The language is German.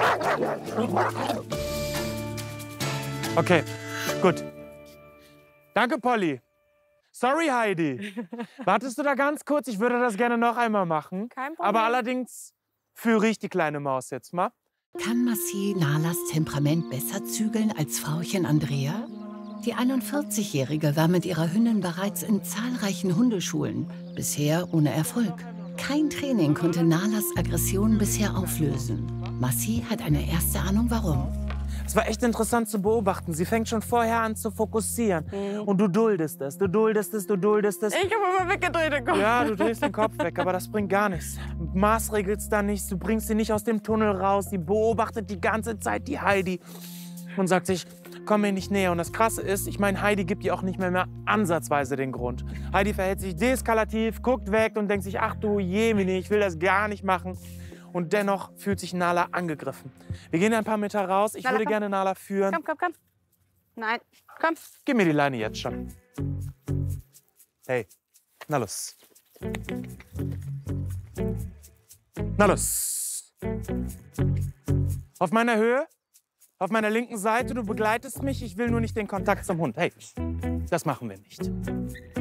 Okay, gut. Danke, Polly. Sorry, Heidi. Wartest du da ganz kurz? Ich würde das gerne noch einmal machen. Kein Problem. Aber allerdings führe ich die kleine Maus jetzt mal. Kann Masih Nalas Temperament besser zügeln als Frauchen Andrea? Die 41-Jährige war mit ihrer Hündin bereits in zahlreichen Hundeschulen, bisher ohne Erfolg. Kein Training konnte Nalas Aggression bisher auflösen. Masih hat eine erste Ahnung, warum. Es war echt interessant zu beobachten. Sie fängt schon vorher an zu fokussieren. Und du duldest es, du duldest es, du duldest es. Ich habe immer weggedreht den Kopf. Ja, du drehst den Kopf weg, aber das bringt gar nichts. Maßregelst da nichts, du bringst sie nicht aus dem Tunnel raus. Sie beobachtet die ganze Zeit die Heidi und sagt sich, komm mir nicht näher. Und das Krasse ist, ich meine, Heidi gibt ihr auch nicht mehr ansatzweise den Grund. Heidi verhält sich deeskalativ, guckt weg und denkt sich, ach du Jemine, ich will das gar nicht machen. Und dennoch fühlt sich Nala angegriffen. Wir gehen ein paar Meter raus. Ich würde gerne Nala führen. Komm, komm, komm. Nein, komm. Gib mir die Leine jetzt schon. Hey, na los. Na los. Auf meiner Höhe, auf meiner linken Seite. Du begleitest mich. Ich will nur nicht den Kontakt zum Hund. Hey, das machen wir nicht.